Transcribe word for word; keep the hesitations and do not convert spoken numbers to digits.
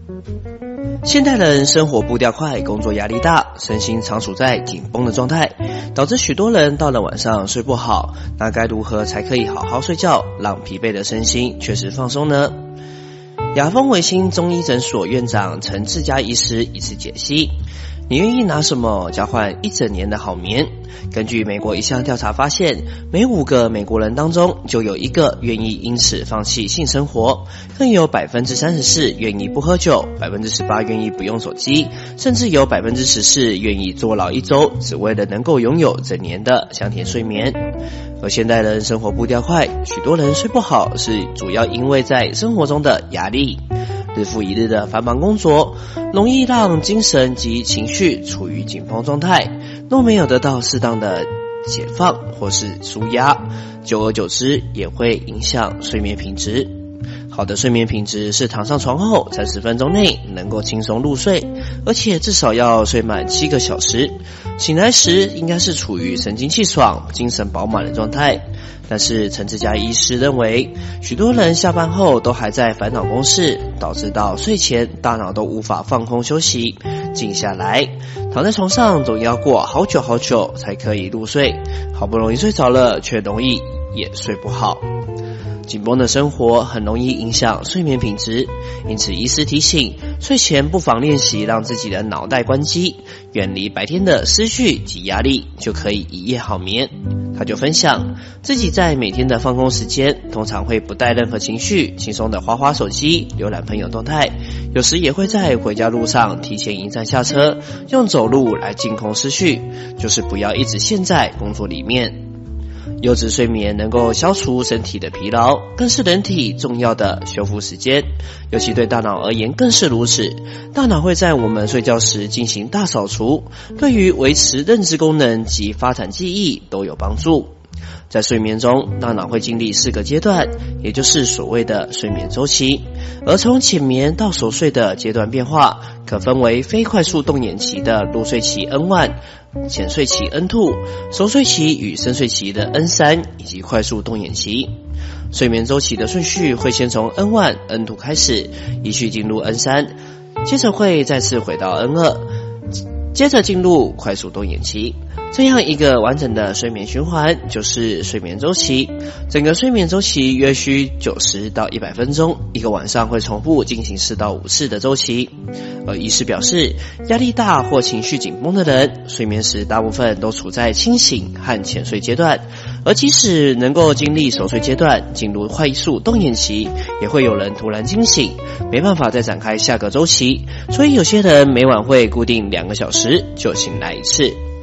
现代人生活步调快，工作压力大，身心常处在紧绷的状态，导致许多人到了晚上睡不好。那该如何才可以好好睡觉，让疲惫的身心确实放松呢？雅风维新中医诊所院长陈志佳医师一次解析：你愿意拿什么交换一整年的好眠？根据美国一项调查发现，每五个美国人当中就有一个愿意因此放弃性生活，更有 百分之三十四 愿意不喝酒， 百分之十八 愿意不用手机，甚至有 百分之十四 愿意坐牢一周，只为了能够拥有整年的香甜睡眠。而现代人生活步调快，许多人睡不好是主要因为在生活中的压力。日复一日的繁忙工作，容易让精神及情绪处于紧绷状态，若没有得到适当的解放或是舒压，久而久之也会影响睡眠品质。好的睡眠品质是躺上床后三十分钟内能够轻松入睡，而且至少要睡满七个小时，醒来时应该是处于神清气爽、精神饱满的状态。但是陈志佳医师认为，许多人下班后都还在烦恼公事，导致到睡前大脑都无法放空休息静下来，躺在床上总要过好久好久才可以入睡，好不容易睡着了，却容易也睡不好。紧绷的生活很容易影响睡眠品质，因此医师提醒，睡前不妨练习让自己的脑袋关机，远离白天的思绪及压力，就可以一夜好眠。他就分享，自己在每天的放空时间，通常会不带任何情绪，轻松的滑滑手机，浏览朋友动态，有时也会在回家路上提前一站下车，用走路来净空思绪，就是不要一直陷在工作里面。优质睡眠能够消除身体的疲劳，更是人体重要的修复时间，尤其对大脑而言更是如此。大脑会在我们睡觉时进行大扫除，对于维持认知功能及发展记忆都有帮助。在睡眠中，大脑会经历四个阶段，也就是所谓的睡眠周期。而从浅眠到熟睡的阶段变化，可分为非快速动眼期的入睡期 N 一、浅睡期 N 二、熟睡期与深睡期的 N 三，以及快速动眼期。睡眠周期的顺序会先从 N 一、N 二 开始，依序进入 N 三，接着会再次回到 N 二，接着进入快速动眼期。这样一个完整的睡眠循环就是睡眠周期。整个睡眠周期约需九十到一百分钟，一个晚上会重复进行四到五次的周期。而医师表示，压力大或情绪紧绷的人，睡眠时大部分都处在清醒和浅睡阶段，而即使能够经历熟睡阶段，进入快速动眼期，也会有人突然惊醒，没办法再展开下个周期。所以有些人每晚会固定两个小时就醒来一次。